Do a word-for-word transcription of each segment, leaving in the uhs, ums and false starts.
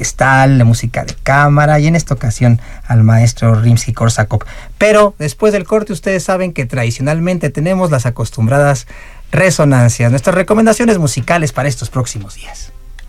orquestal, la música de cámara y en esta ocasión al maestro Rimsky-Korsakov. Pero después del corte ustedes saben que tradicionalmente tenemos las acostumbradas resonancias, nuestras recomendaciones musicales para estos próximos días.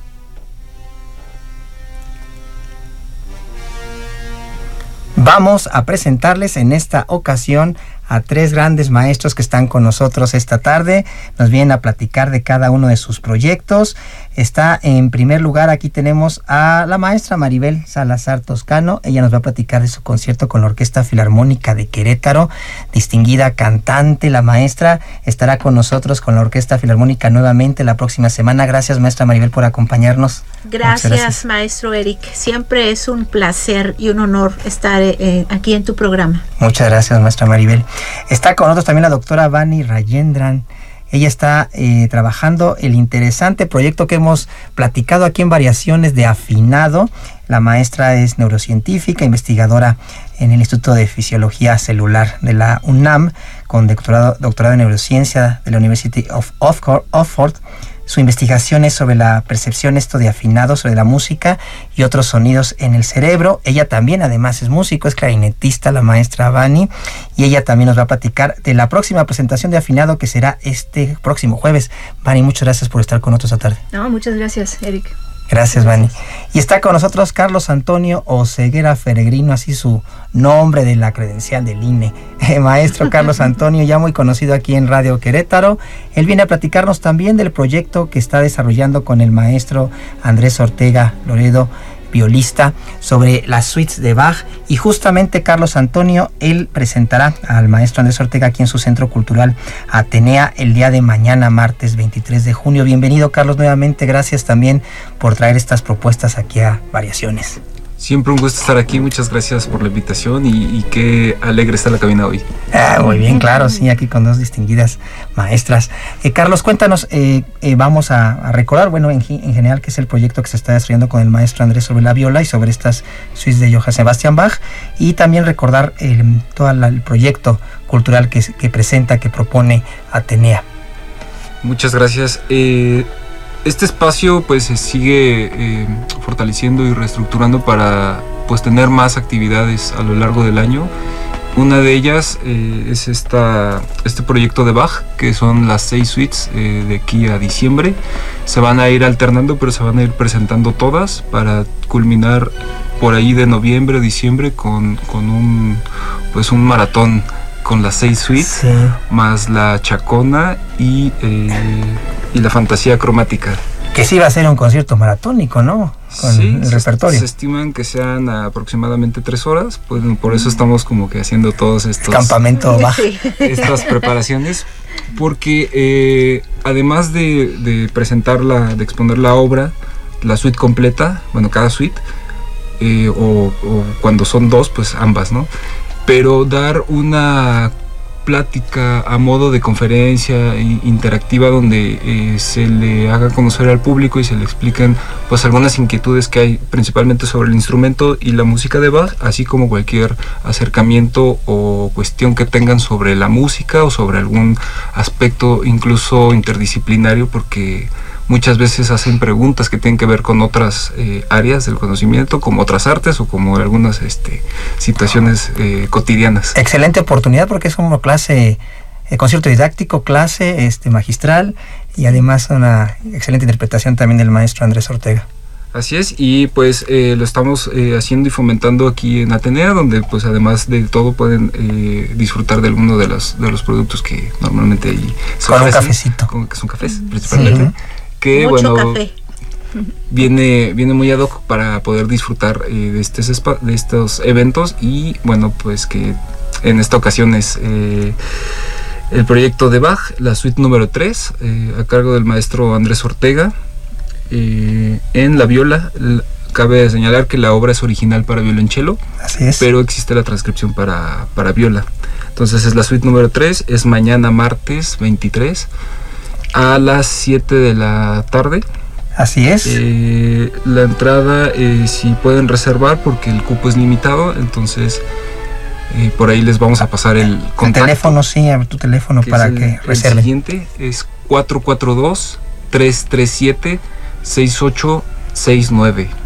Vamos a presentarles en esta ocasión a tres grandes maestros que están con nosotros esta tarde. Nos vienen a platicar de cada uno de sus proyectos. Está en primer lugar, aquí tenemos a la maestra Maribel Salazar Toscano. Ella nos va a platicar de su concierto con la Orquesta Filarmónica de Querétaro. Distinguida cantante, la maestra estará con nosotros con la Orquesta Filarmónica nuevamente la próxima semana. Gracias, maestra Maribel, por acompañarnos. Gracias, gracias. Maestro Eric. Siempre es un placer y un honor estar eh, aquí en tu programa. Muchas gracias, maestra Maribel. Está con nosotros también la doctora Vani Rajendran. Ella está eh, trabajando el interesante proyecto que hemos platicado aquí en Variaciones de Afinado. La maestra es neurocientífica, investigadora en el Instituto de Fisiología Celular de la UNAM, con doctorado, doctorado en neurociencia de la University of Oxford. Su investigación es sobre la percepción esto de afinado, sobre la música y otros sonidos en el cerebro. Ella también además es músico, es clarinetista, la maestra Vani, y ella también nos va a platicar de la próxima presentación de afinado que será este próximo jueves. Vani, muchas gracias por estar con nosotros esta tarde. No, muchas gracias, Eric. Gracias, Vani. Y está con nosotros Carlos Antonio Oseguera Feregrino, así su nombre de la credencial del I N E. Eh, maestro Carlos Antonio, ya muy conocido aquí en Radio Querétaro. Él viene a platicarnos también del proyecto que está desarrollando con el maestro Andrés Ortega Loredo, violista, sobre las suites de Bach. Y justamente Carlos Antonio, él presentará al maestro Andrés Ortega aquí en su Centro Cultural Atenea el día de mañana, martes veintitrés de junio. Bienvenido, Carlos, nuevamente. Gracias también por traer estas propuestas aquí a Variaciones. Siempre un gusto estar aquí, muchas gracias por la invitación y, y qué alegre está la cabina hoy. Ah, muy bien, claro, sí, aquí con dos distinguidas maestras. Eh, Carlos, cuéntanos, eh, eh, vamos a, a recordar, bueno, en, en general, qué es el proyecto que se está desarrollando con el maestro Andrés sobre la viola y sobre estas suites de Johann Sebastian Bach, y también recordar eh, todo la, el proyecto cultural que, que presenta, que propone Atenea. Muchas gracias. Eh, Este espacio pues se sigue eh, fortaleciendo y reestructurando para pues tener más actividades a lo largo del año. Una de ellas eh, es esta, este proyecto de Bach, que son las seis suites eh, de aquí a diciembre. Se van a ir alternando, pero se van a ir presentando todas para culminar por ahí de noviembre o diciembre con, con un, pues un maratón con las seis suites, sí, más la Chacona y, eh, y la Fantasía Cromática. Que sí va a ser un concierto maratónico, ¿no? Con sí, el repertorio. Se estiman que sean aproximadamente tres horas, pues por eso estamos como que haciendo todos estos... Campamento Bach. Estas preparaciones, porque eh, además de, de presentarla, de exponer la obra, la suite completa, bueno, cada suite, eh, o, o cuando son dos, pues ambas, ¿no? Pero dar una plática a modo de conferencia interactiva donde eh, se le haga conocer al público y se le expliquen pues algunas inquietudes que hay principalmente sobre el instrumento y la música de Bach, así como cualquier acercamiento o cuestión que tengan sobre la música o sobre algún aspecto incluso interdisciplinario, porque muchas veces hacen preguntas que tienen que ver con otras eh, áreas del conocimiento, como otras artes o como algunas este, situaciones eh, cotidianas. Excelente oportunidad, porque es como clase, eh, concierto didáctico, clase este, magistral, y además una excelente interpretación también del maestro Andrés Ortega. Así es, y pues eh, lo estamos eh, haciendo y fomentando aquí en Atenea, donde pues además de todo pueden eh, disfrutar de alguno de los, de los productos que normalmente ahí se con ofrecen, un cafecito. Con, que son cafés principalmente. Sí. Que, Mucho bueno, café. Viene, viene muy ad hoc para poder disfrutar eh, de, estos spa, de estos eventos, y bueno, pues que en esta ocasión es eh, el proyecto de Bach, la suite número tres, eh, a cargo del maestro Andrés Ortega, eh, en la viola. Cabe señalar que la obra es original para violonchelo, así es, pero existe la transcripción para, para viola. Entonces es la suite número tres, es mañana martes veintitrés a las siete de la tarde. Así es. Eh, la entrada, eh, si pueden reservar, porque el cupo es limitado, entonces eh, por ahí les vamos a pasar el contacto. El teléfono, sí, a ver tu teléfono para el, que reserven. El siguiente es cuatro cuatro dos, tres tres siete, seis ocho seis nueve.